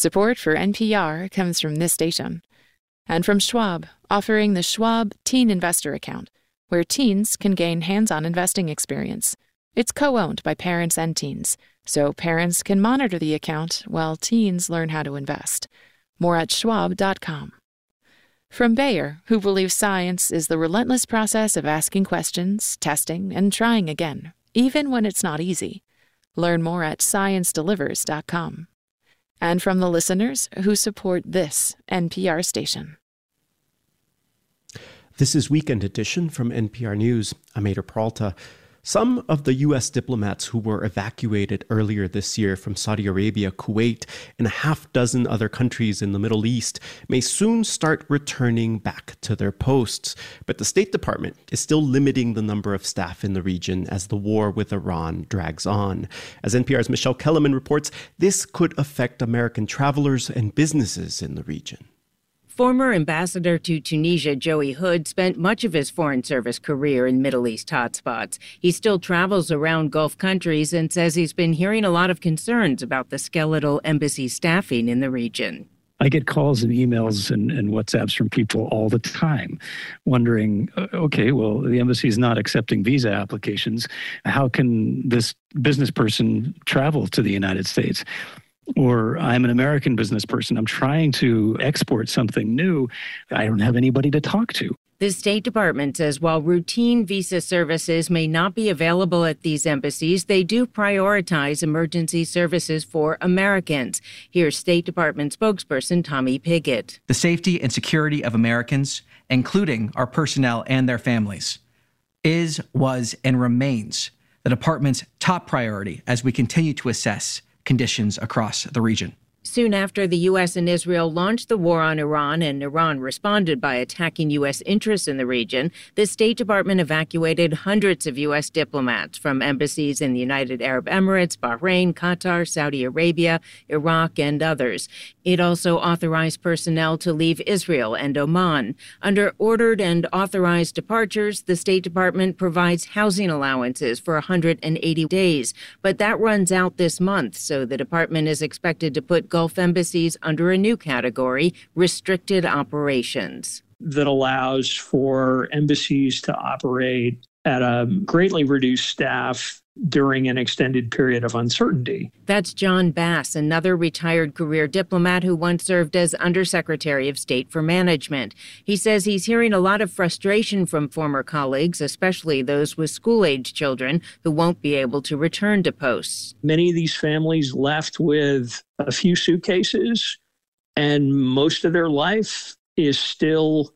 Support for NPR comes from this station. And from Schwab, offering the Schwab Teen Investor Account, where teens can gain hands-on investing experience. It's co-owned by parents and teens, so parents can monitor the account while teens learn how to invest. More at schwab.com. From Bayer, who believes science is the relentless process of asking questions, testing, and trying again, even when it's not easy. Learn more at sciencedelivers.com. And from the listeners who support this NPR station. This is Weekend Edition from NPR News. I'm Ader Peralta. Some of the U.S. diplomats who were evacuated earlier this year from Saudi Arabia, Kuwait, and a half dozen other countries in the Middle East may soon start returning back to their posts. But the State Department is still limiting the number of staff in the region as the war with Iran drags on. As NPR's Michelle Kellerman reports, this could affect American travelers and businesses in the region. Former ambassador to Tunisia, Joey Hood, spent much of his Foreign Service career in Middle East hotspots. He still travels around Gulf countries and says he's been hearing a lot of concerns about the skeletal embassy staffing in the region. I get calls and emails and WhatsApps from people all the time wondering, okay, well, the embassy is not accepting visa applications. How can this business person travel to the United States? Or I'm an American business person. I'm trying to export something new. I don't have anybody to talk to. The State Department says while routine visa services may not be available at these embassies, they do prioritize emergency services for Americans. Here's State Department spokesperson Tommy Pigott. The safety and security of Americans, including our personnel and their families, is, was, and remains the department's top priority as we continue to assess conditions across the region. Soon after the U.S. and Israel launched the war on Iran and Iran responded by attacking U.S. interests in the region, the State Department evacuated hundreds of U.S. diplomats from embassies in the United Arab Emirates, Bahrain, Qatar, Saudi Arabia, Iraq, and others. It also authorized personnel to leave Israel and Oman. Under ordered and authorized departures, the State Department provides housing allowances for 180 days. But that runs out this month, so the department is expected to put Gulf embassies under a new category, restricted operations. That allows for embassies to operate at a greatly reduced staff during an extended period of uncertainty. That's John Bass, another retired career diplomat who once served as Undersecretary of State for Management. He says he's hearing a lot of frustration from former colleagues, especially those with school-age children who won't be able to return to posts. Many of these families left with a few suitcases, and most of their life is still,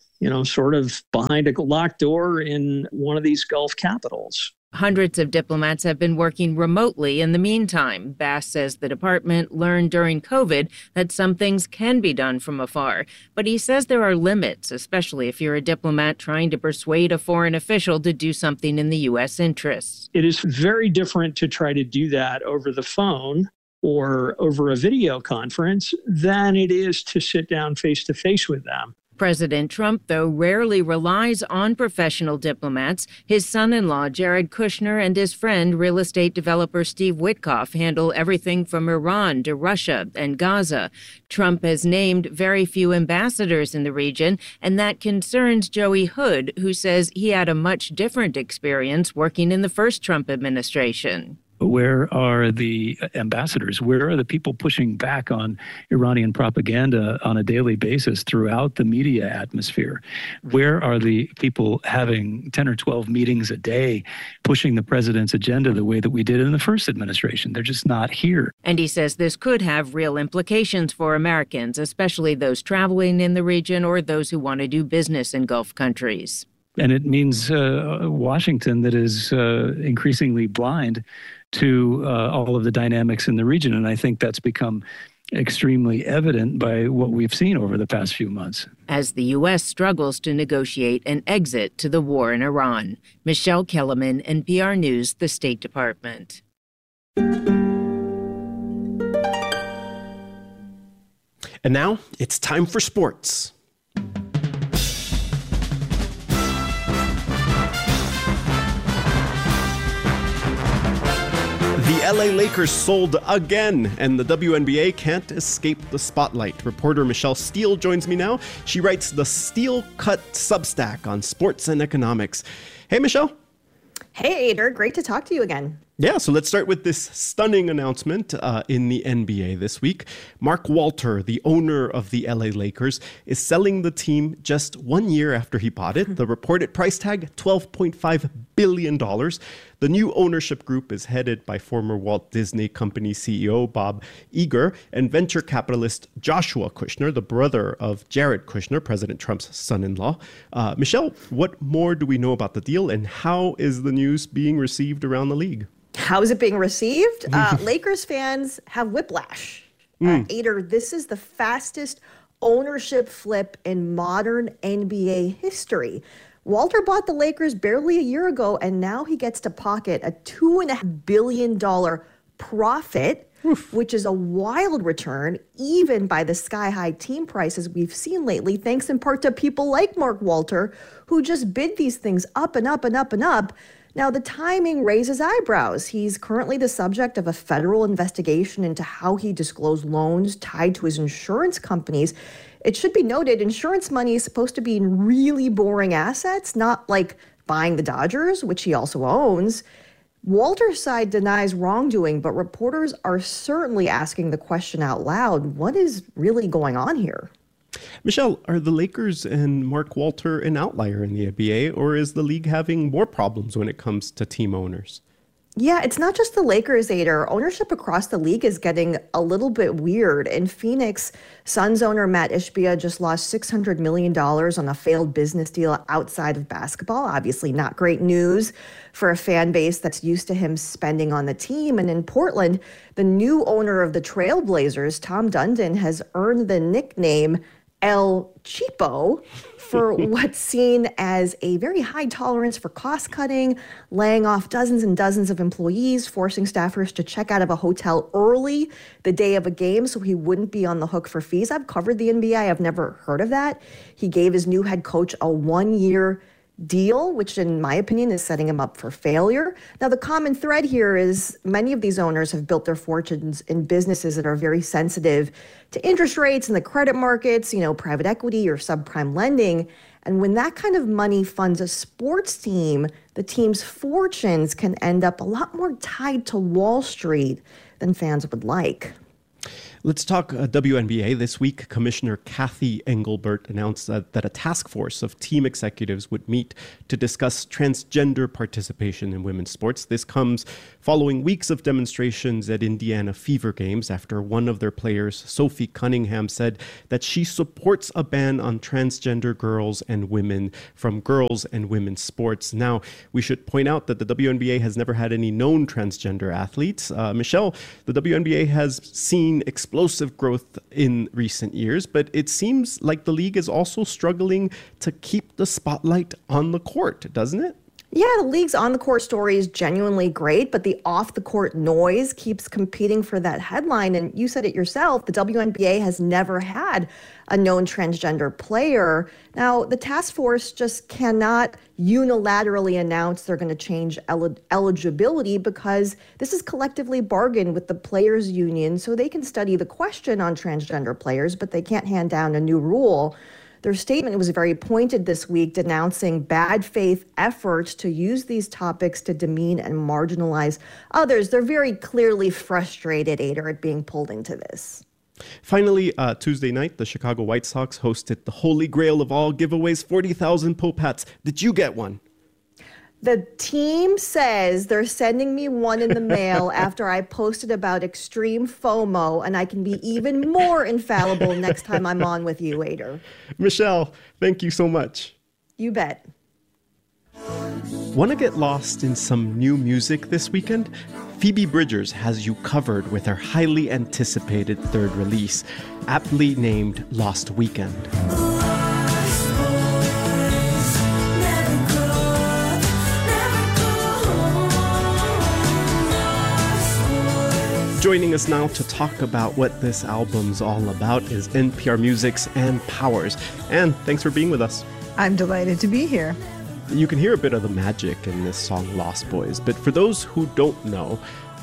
sort of behind a locked door in one of these Gulf capitals. Hundreds of diplomats have been working remotely in the meantime. Bass says the department learned during COVID that some things can be done from afar. But he says there are limits, especially if you're a diplomat trying to persuade a foreign official to do something in the U.S. interests. It is very different to try to do that over the phone or over a video conference than it is to sit down face-to-face with them. President Trump, though, rarely relies on professional diplomats. His son-in-law, Jared Kushner, and his friend, real estate developer Steve Witkoff, handle everything from Iran to Russia and Gaza. Trump has named very few ambassadors in the region, and that concerns Joey Hood, who says he had a much different experience working in the first Trump administration. Where are the ambassadors? Where are the people pushing back on Iranian propaganda on a daily basis throughout the media atmosphere? Where are the people having 10 or 12 meetings a day pushing the president's agenda the way that we did in the first administration? They're just not here. And he says this could have real implications for Americans, especially those traveling in the region or those who want to do business in Gulf countries. And it means Washington that is increasingly blind to all of the dynamics in the region. And I think that's become extremely evident by what we've seen over the past few months. As the U.S. struggles to negotiate an exit to the war in Iran. Michelle Kellerman, NPR News, the State Department. And now it's time for sports. The LA Lakers sold again, and the WNBA can't escape the spotlight. Reporter Michelle Steele joins me now. She writes the Steel Cut Substack on sports and economics. Hey, Michelle. Hey, Ader. Great to talk to you again. Yeah, so let's start with this stunning announcement in the NBA this week. Mark Walter, the owner of the LA Lakers, is selling the team just 1 year after he bought it. The reported price tag, $12.5 billion. The new ownership group is headed by former Walt Disney Company CEO Bob Iger and venture capitalist Joshua Kushner, the brother of Jared Kushner, President Trump's son-in-law. Michelle, what more do we know about the deal, and how is the news being received around the league? How is it being received? Lakers fans have whiplash. Ader, this is the fastest ownership flip in modern NBA history. Walter bought the Lakers barely a year ago, and now he gets to pocket a $2.5 billion profit, which is a wild return, even by the sky-high team prices we've seen lately, thanks in part to people like Mark Walter, who just bid these things up and up and up and up. Now, the timing raises eyebrows. He's currently the subject of a federal investigation into how he disclosed loans tied to his insurance companies. It should be noted, insurance money is supposed to be in really boring assets, not like buying the Dodgers, which he also owns. Walter's side denies wrongdoing, but reporters are certainly asking the question out loud, what is really going on here? Michelle, are the Lakers and Mark Walter an outlier in the NBA, or is the league having more problems when it comes to team owners? Yeah, it's not just the Lakers, Ader. Ownership across the league is getting a little bit weird. In Phoenix, Suns owner Matt Ishbia just lost $600 million on a failed business deal outside of basketball. Obviously not great news for a fan base that's used to him spending on the team. And in Portland, the new owner of the Trailblazers, Tom Dundon, has earned the nickname El Cheapo for what's seen as a very high tolerance for cost cutting, laying off dozens and dozens of employees, forcing staffers to check out of a hotel early the day of a game so he wouldn't be on the hook for fees. I've covered the NBA. I've never heard of that. He gave his new head coach a 1-year deal, which in my opinion is setting him up for failure. Now, the common thread here is many of these owners have built their fortunes in businesses that are very sensitive to interest rates and the credit markets, private equity or subprime lending. And when that kind of money funds a sports team, the team's fortunes can end up a lot more tied to Wall Street than fans would like. Let's talk WNBA. This week, Commissioner Kathy Engelbert announced that a task force of team executives would meet to discuss transgender participation in women's sports. This comes following weeks of demonstrations at Indiana Fever games after one of their players, Sophie Cunningham, said that she supports a ban on transgender girls and women from girls and women's sports. Now, we should point out that the WNBA has never had any known transgender athletes. Michelle, the WNBA has seen explosive growth in recent years, but it seems like the league is also struggling to keep the spotlight on the court, doesn't it? Yeah, the league's on-the-court story is genuinely great, but the off-the-court noise keeps competing for that headline. And you said it yourself, the WNBA has never had a known transgender player. Now, the task force just cannot unilaterally announce they're going to change eligibility because this is collectively bargained with the players' union, so they can study the question on transgender players, but they can't hand down a new rule. Their statement was very pointed this week, denouncing bad faith efforts to use these topics to demean and marginalize others. They're very clearly frustrated, Ader, at being pulled into this. Finally, Tuesday night, the Chicago White Sox hosted the holy grail of all giveaways, 40,000 Pope hats. Did you get one? The team says they're sending me one in the mail after I posted about extreme FOMO, and I can be even more infallible next time I'm on with you, Ader. Michelle, thank you so much. You bet. Want to get lost in some new music this weekend? Phoebe Bridgers has you covered with her highly anticipated third release, aptly named Lost Weekend. Joining us now to talk about what this album's all about is NPR Music's Ann Powers. Ann, thanks for being with us. I'm delighted to be here. You can hear a bit of the magic in this song, Lost Boys, but for those who don't know,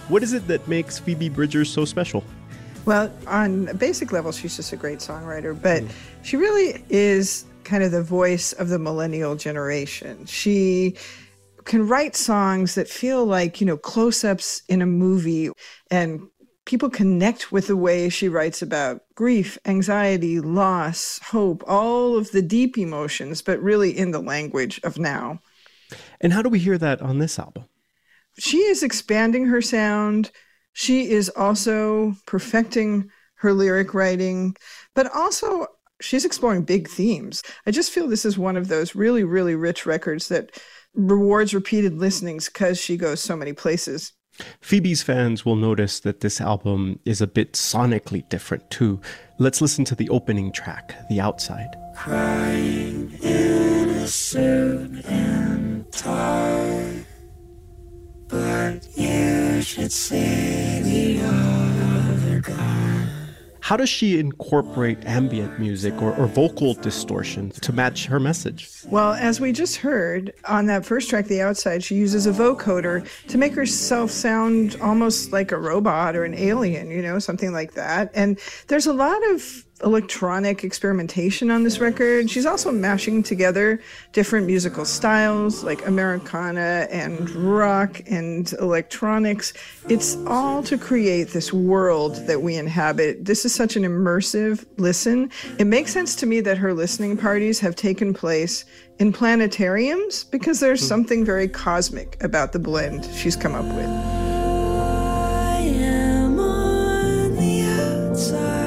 What is it that makes Phoebe Bridgers so special? Well, on a basic level, she's just a great songwriter, but she really is kind of the voice of the millennial generation. She can write songs that feel like, close-ups in a movie, and people connect with the way she writes about grief, anxiety, loss, hope, all of the deep emotions, but really in the language of now. And how do we hear that on this album? She is expanding her sound. She is also perfecting her lyric writing, but also she's exploring big themes. I just feel this is one of those really, really rich records that rewards repeated listenings because she goes so many places. Phoebe's fans will notice that this album is a bit sonically different too. Let's listen to the opening track, The Outside. Crying innocent and tired, but you should see the other guy. How does she incorporate ambient music or vocal distortion to match her message? Well, as we just heard on that first track, The Outside, she uses a vocoder to make herself sound almost like a robot or an alien, something like that. And there's a lot of electronic experimentation on this record. She's also mashing together different musical styles like Americana and rock and electronics. It's all to create this world that we inhabit. This is such an immersive listen. It makes sense to me that her listening parties have taken place in planetariums because there's something very cosmic about the blend she's come up with. I am on the outside.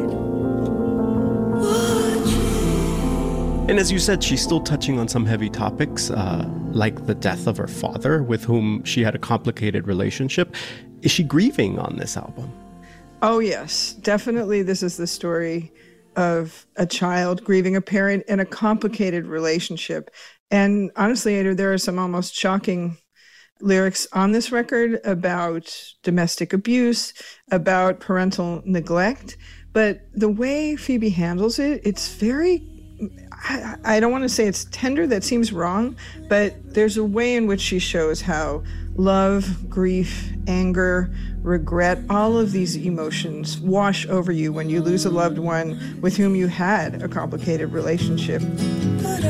And as you said, she's still touching on some heavy topics, like the death of her father, with whom she had a complicated relationship. Is she grieving on this album? Oh, yes. Definitely, this is the story of a child grieving a parent in a complicated relationship. And honestly, there are some almost shocking lyrics on this record about domestic abuse, about parental neglect. But the way Phoebe handles it, it's very... I don't want to say it's tender, that seems wrong, but there's a way in which she shows how love, grief, anger, regret, all of these emotions wash over you when you lose a loved one with whom you had a complicated relationship.